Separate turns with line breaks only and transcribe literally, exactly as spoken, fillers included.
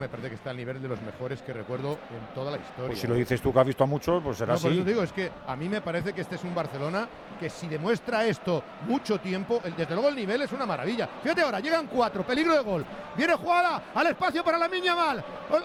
Me parece que está al nivel de los mejores que recuerdo en toda la historia.
Pues si lo dices tú que has visto a muchos, pues será
no, por
así.
eso digo, es que a mí me parece que este es un Barcelona que si demuestra esto mucho tiempo, el, desde luego el nivel es una maravilla. Fíjate ahora, llegan cuatro, peligro de gol. Viene jugada al espacio para Lamine Yamal.